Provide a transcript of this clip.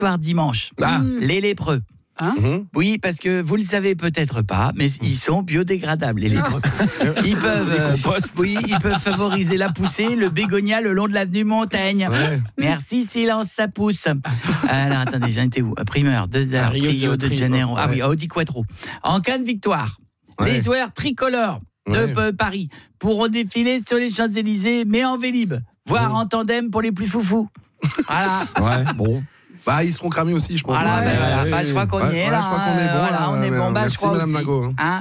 victoire dimanche. Les lépreux. Oui, parce que vous le savez peut-être pas, mais ils sont biodégradables, les lépreux. Ils peuvent favoriser la poussée, le bégonia le long de l'avenue Montaigne. Merci, silence, ça pousse. Alors, attendez, j'en étais où? Primeur, 2 heures, Rio de Janeiro. Ah oui, Audi Quattro. En cas de victoire, les joueurs tricolores de Paris pourront défiler sur les Champs-Élysées, mais en Vélib, voire en tandem pour les plus foufous. Voilà. Bon. Bah, ils seront cramés aussi, je pense. Voilà, je crois qu'on y est là. Je crois qu'on est bon. On est bon, je merci, crois Madame aussi. Nago.